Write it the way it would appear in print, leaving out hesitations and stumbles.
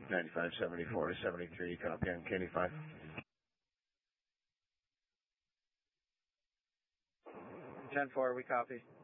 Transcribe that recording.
9574 to 73, copy on KD5. 10-4, we copy.